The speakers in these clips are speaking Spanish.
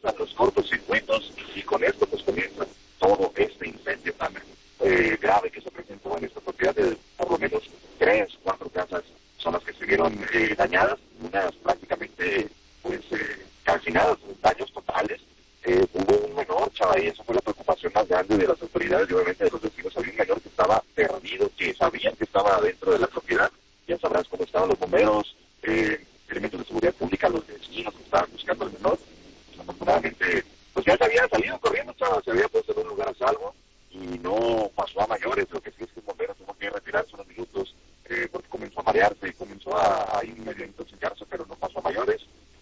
comienzan los cortocircuitos y con esto pues comienza todo este incendio tan grave que se presentó en esta propiedad. De por lo menos 3-4 casas son las que se vieron dañadas, unas prácticamente pues calcinadas, daños totales. Hubo un menor, chava, y eso fue la preocupación más grande de las autoridades y obviamente de los vecinos. Había un menor que estaba perdido, que sabían que estaba dentro de la propiedad. Ya sabrás cómo estaban los bomberos, elementos de seguridad pública, los vecinos que estaban buscando al menor. Afortunadamente, pues ya se había salido corriendo, chava, se había puesto en un lugar a salvo y no pasó a mayores. Lo que sí es que el bombero tuvo que retirarse unos minutos porque comenzó a marearse y comenzó a ir medio a intoxicarse, pero no pasó a mayores.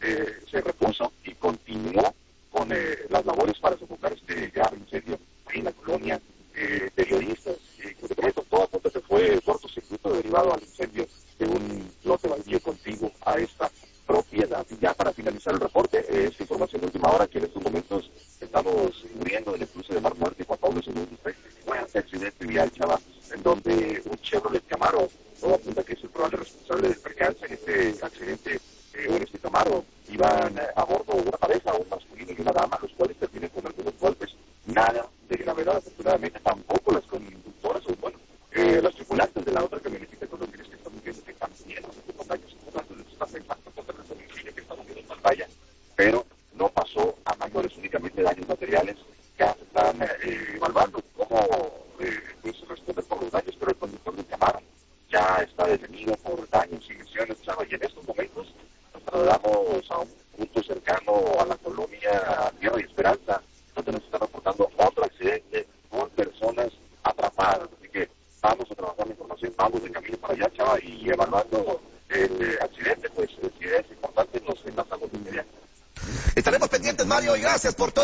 Se repuso y continuó con las labores para sofocar este grave incendio ahí en la colonia. Periodistas, que te comento, todo apunta que fue cortocircuito derivado al incendio de un lote baldío contiguo a esta propiedad. Y ya para finalizar el reporte, esta información de última hora que en estos momentos estamos cubriendo en el cruce de Mar Muerto y Juan Pablo II, fue un accidente vial, chava, en donde un Chevrolet Camaro, todo apunta que es el probable responsable del percance en este accidente, en este Camaro. Iban a bordo una pareja, un masculino y una dama, los cuales terminan con algunos golpes. Nada de gravedad, afortunadamente, tampoco las conductoras, o bueno, los tripulantes de la otra camionetita con los que estamos viendo que también con daños importantes, les está afectando contra la familia que estamos viendo en pantalla, pero no pasó a mayores, únicamente daños materiales. Ya se están evaluando cómo pues, responder por los daños, pero el conductor del Camaro ya está detenido por daños y lesiones, ¿sabes? Y en estos momentos nos trasladamos a un punto cercano a la colonia Tierra y Esperanza, donde nos están reportando otro accidente con personas atrapadas. Así que vamos a trabajar la información, vamos de camino para allá, chava, y evaluando el accidente, pues si es importante, nos enlazamos de inmediato. Estaremos pendientes, Mario, y gracias por todo.